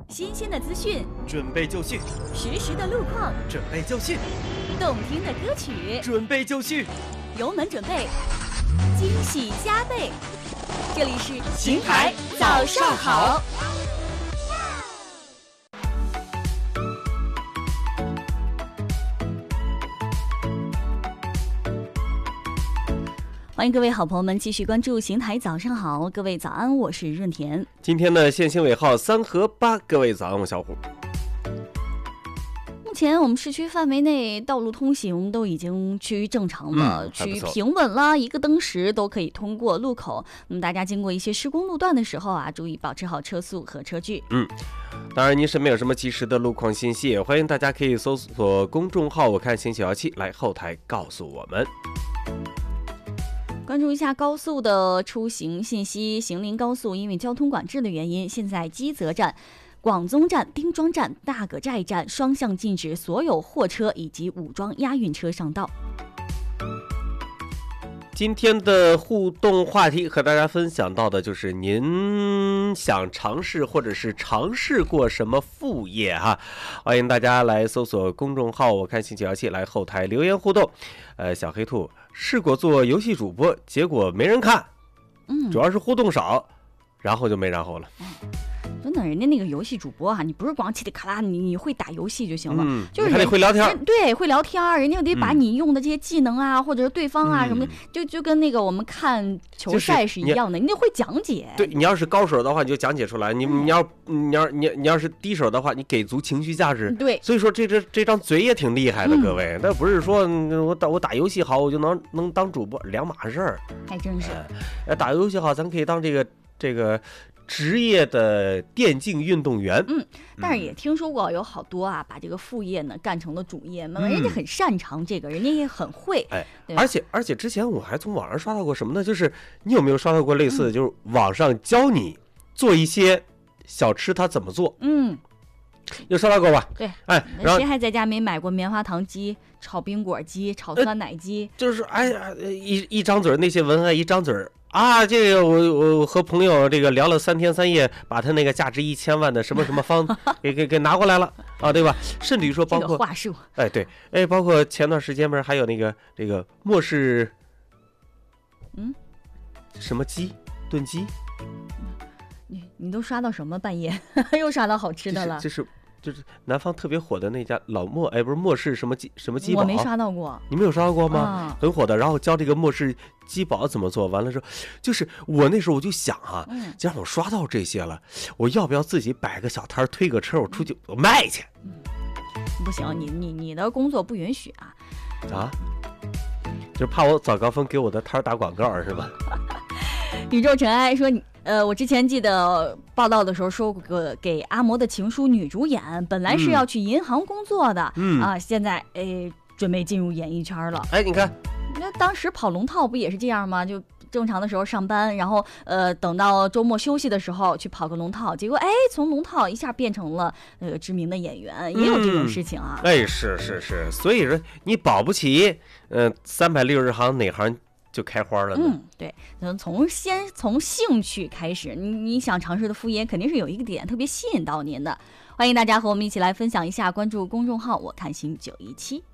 新鲜的资讯， 准备就绪； 实时的路况， 准备就绪； 动听的歌曲， 准备就绪。 油门准备，惊喜加倍。这里是邢台早上好。欢迎各位好朋友们继续关注邢台早上好，各位早安，我是润田。 今天的限行尾号3和8，各位早安，我小虎。 目前我们市区范围内道路通行都已经趋于正常了，趋于平稳了，一个灯时都可以通过路口。那么大家经过一些施工路段的时候啊，注意保持好车速和车距。 当然您身边有什么及时的路况信息，也欢迎大家可以搜索公众号我看新917来后台告诉我们。 关注一下高速的出行信息，邢林高速因为交通管制的原因，现在基泽站、广宗站、丁庄站、大葛寨站双向禁止所有货车以及武装押运车上道。 今天的互动话题和大家分享到的就是您想尝试或者是尝试过什么副业哈，欢迎大家来搜索公众号我看新917来后台留言互动。小黑兔试过做游戏主播，结果没人看，主要是互动少，然后就没然后了。 真的，人家那个游戏主播啊，你不是光嘁里咔啦，你会打游戏就行了，就是还得会聊天， 对，会聊天，人家得把你用的这些技能啊，或者是对方啊什么的，就跟那个我们看球赛是一样的，你得会讲解。 对，你要是高手的话，你就讲解出来；你要是低手的话，你给足情绪价值。 对， 所以说这张嘴也挺厉害的，各位。那不是说我打游戏好，我就能当主播，两码事儿。 还真是。 打游戏好，咱可以当这个。职业的电竞运动员， 但是也听说过有好多啊，把这个副业呢干成了主业，人家很擅长这个，人家也很会， 而且之前我还从网上刷到过什么呢？就是你有没有刷到过类似的，就是网上教你做一些小吃，他怎么做？有刷到过吧？ 对， 然后谁还在家没买过棉花糖鸡、炒冰果鸡、炒酸奶鸡？ 就是一张嘴那些文案，一张嘴啊，这个我和朋友这个聊了3天3夜，把他那个价值1000万的什么什么方给拿过来了啊，对吧？甚至于说包括这个话术， 对，包括前段时间不是还有那个这个末世，什么鸡炖鸡？ 你都刷到什么半夜？又刷到好吃的了？ 就是南方特别火的那家老莫，不是末世什么鸡堡， 我没刷到过。 你没有刷到过吗？很火的，然后教这个末世鸡堡怎么做，完了之后，就是我那时候我就想啊，既然我刷到这些了，我要不要自己摆个小摊推个车，我出去我卖去？ 不行，你的工作不允许啊！ 就怕我早高峰给我的摊打广告是吧？ 宇宙尘埃说我之前记得报道的时候说过，给阿嬷的情书女主演本来是要去银行工作的，现在准备进入演艺圈了。 你看， 那当时跑龙套不也是这样吗？就正常的时候上班，然后等到周末休息的时候去跑个龙套，结果从龙套一下变成了知名的演员，也有这种事情啊。 是，所以说你保不齐360行哪行就开花了呢。 对，先从兴趣开始，你想尝试的副业肯定是有一个点特别吸引到您的。欢迎大家和我们一起来分享一下，关注公众号我看新917。